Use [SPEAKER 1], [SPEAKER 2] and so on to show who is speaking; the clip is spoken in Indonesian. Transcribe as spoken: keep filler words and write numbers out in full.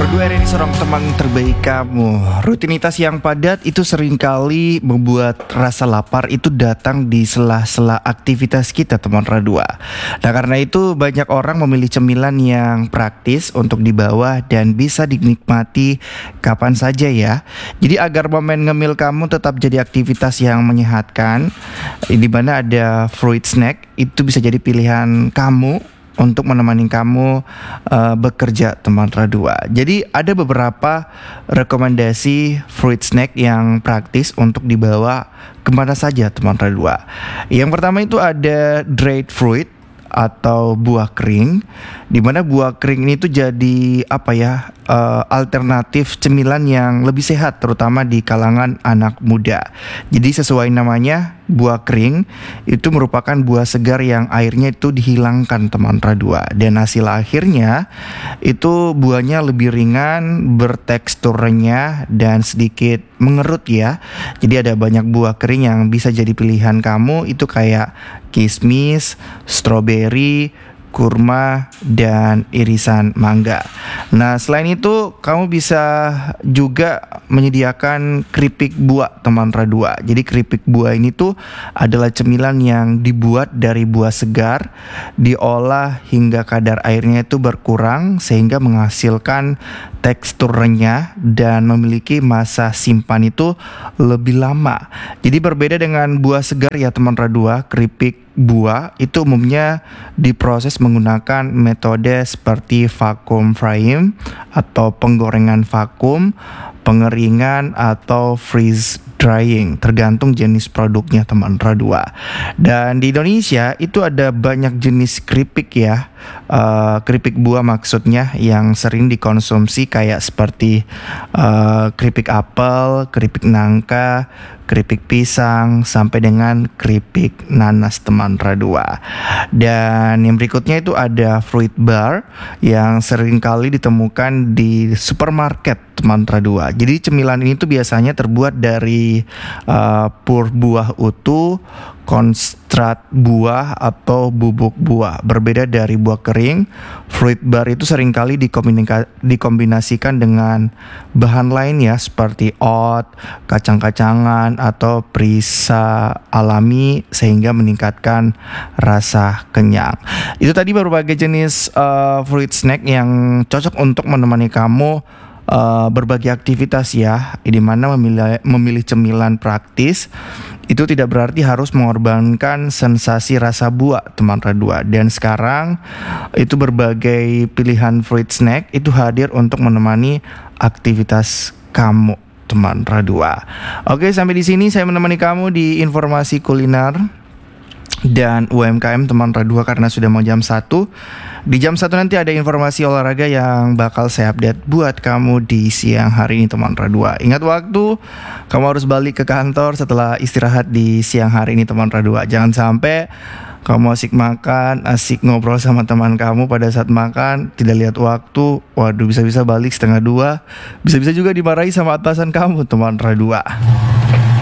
[SPEAKER 1] Radua ini seorang teman terbaik kamu. Rutinitas yang padat itu seringkali membuat rasa lapar itu datang di sela-sela aktivitas kita, teman Radua. Nah, karena itu banyak orang memilih cemilan yang praktis untuk dibawa dan bisa dinikmati kapan saja ya. Jadi agar momen ngemil kamu tetap jadi aktivitas yang menyehatkan, di mana ada fruit snack, itu bisa jadi pilihan kamu untuk menemani kamu uh, bekerja, teman Radua. Jadi ada beberapa rekomendasi fruit snack yang praktis untuk dibawa kemana saja, teman Radua. Yang pertama itu ada dried fruit atau buah kering, di mana buah kering ini tuh jadi apa ya uh, alternatif cemilan yang lebih sehat, terutama di kalangan anak muda. Jadi sesuai namanya, buah kering itu merupakan buah segar yang airnya itu dihilangkan, teman Radua, dan hasil akhirnya itu buahnya lebih ringan, bertekstur renyah dan sedikit mengerut ya. Jadi ada banyak buah kering yang bisa jadi pilihan kamu, itu kayak kismis, stroberi, kurma, dan irisan mangga. Nah, selain itu kamu bisa juga menyediakan keripik buah, teman Radua. Jadi keripik buah ini tuh adalah cemilan yang dibuat dari buah segar, diolah hingga kadar airnya itu berkurang sehingga menghasilkan tekstur renyah dan memiliki masa simpan itu lebih lama. Jadi berbeda dengan buah segar ya, teman Radua, keripik buah itu umumnya diproses menggunakan metode seperti vacuum frying atau penggorengan vakum, pengeringan atau freeze drying, tergantung jenis produknya, teman Radua. Dan di Indonesia itu ada banyak jenis keripik ya, uh, keripik buah maksudnya, yang sering dikonsumsi kayak seperti uh, keripik apel, keripik nangka, keripik pisang, sampai dengan keripik nanas, teman Radua. Dan yang berikutnya itu ada fruit bar yang sering kali ditemukan di supermarket, teman Radua. Jadi cemilan ini tuh biasanya terbuat dari uh, pur buah utuh, konstrat buah atau bubuk buah. Berbeda dari buah kering, fruit bar itu seringkali dikombinasi- dikombinasikan dengan bahan lain ya, seperti oat, kacang-kacangan, atau perisa alami sehingga meningkatkan rasa kenyang. Itu tadi berbagai jenis uh, fruit snack yang cocok untuk menemani kamu Uh, berbagai aktivitas ya, di mana memilih, memilih cemilan praktis itu tidak berarti harus mengorbankan sensasi rasa buah, teman Radua. Dan sekarang itu berbagai pilihan fruit snack itu hadir untuk menemani aktivitas kamu, teman Radua. Oke, sampai di sini saya menemani kamu di informasi kuliner dan U M K M, teman Radua, karena sudah mau jam satu. Di jam satu nanti ada informasi olahraga yang bakal saya update buat kamu di siang hari ini, teman Radua. Ingat waktu, kamu harus balik ke kantor setelah istirahat di siang hari ini, teman Radua. Jangan sampai kamu asik makan, asik ngobrol sama teman kamu pada saat makan, tidak lihat waktu, waduh, bisa-bisa balik setengah dua. Bisa-bisa juga dimarahi sama atasan kamu, teman Radua.